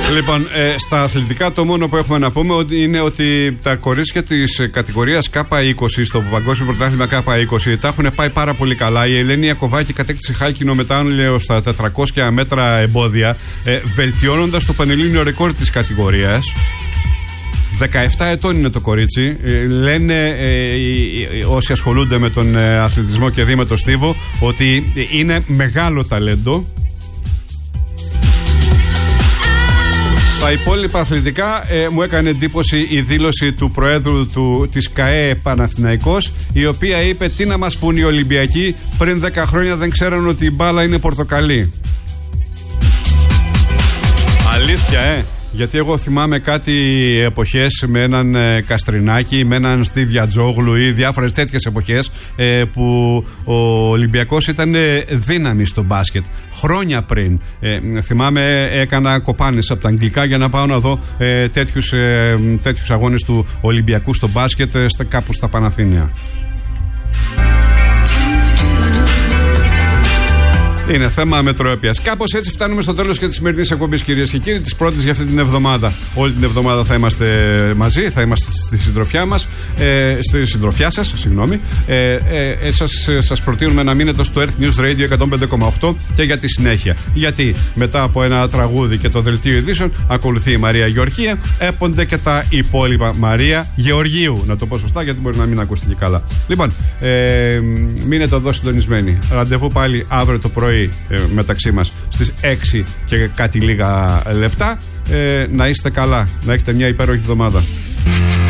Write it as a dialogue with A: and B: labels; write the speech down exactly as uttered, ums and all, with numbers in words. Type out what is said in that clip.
A: Λοιπόν, ε, στα αθλητικά το μόνο που έχουμε να πούμε είναι ότι τα κορίτσια της κατηγορίας K είκοσι στο Παγκόσμιο Πρωτάθλημα K είκοσι τα έχουν πάει πάρα πολύ καλά. Η Ελένη Ιακωβάκη κατέκτησε χάλκινο μετάλλιο στα τετρακόσια μέτρα εμπόδια, ε, βελτιώνοντας το πανελλήνιο ρεκόρ της κατηγορίας. δεκαεπτά ετών είναι το κορίτσι. Ε, λένε ε, ε, όσοι ασχολούνται με τον ε, αθλητισμό και δει με το στίβο ότι είναι μεγάλο ταλέντο. Στα υπόλοιπα αθλητικά ε, μου έκανε εντύπωση η δήλωση του Προέδρου του, της ΚΑΕ Παναθηναϊκός, η οποία είπε: τι να μας πούν οι Ολυμπιακοί, πριν δέκα χρόνια δεν ξέραν ότι η μπάλα είναι πορτοκαλί. Αλήθεια, ε! Γιατί εγώ θυμάμαι κάτι εποχές με έναν ε, Καστρινάκη, με έναν Στίβιατζόγλου ή διάφορες τέτοιες εποχές ε, που ο Ολυμπιακός ήταν ε, δύναμη στο μπάσκετ. Χρόνια πριν. Ε, θυμάμαι έκανα κοπάνες από τα αγγλικά για να πάω να δω ε, τέτοιους, ε, τέτοιους αγώνες του Ολυμπιακού στο μπάσκετ ε, στα, κάπου στα Παναθήνια. Είναι θέμα μετροέπειας. Κάπως έτσι φτάνουμε στο τέλος και της σημερινής εκπομπής, κυρίες και κύριοι, της πρώτης για αυτή την εβδομάδα. Όλη την εβδομάδα θα είμαστε μαζί, θα είμαστε στη συντροφιά μας, ε, στη συντροφιά σας, συγγνώμη. Ε, ε, ε, σας, σας προτείνουμε να μείνετε στο Earth News Radio εκατόν πέντε κόμμα οκτώ και για τη συνέχεια. Γιατί μετά από ένα τραγούδι και το δελτίο ειδήσεων ακολουθεί η Μαρία Γεωργία, έπονται και τα υπόλοιπα Μαρία Γεωργίου. Να το πω σωστά, γιατί μπορεί να μην ακούστηκε καλά. Λοιπόν, ε, μείνετε εδώ συντονισμένοι. Ραντεβού πάλι αύριο το πρωί Ε, μεταξύ μας στις έξι και κάτι λίγα λεπτά. ε, Να είστε καλά, να έχετε μια υπέροχη εβδομάδα.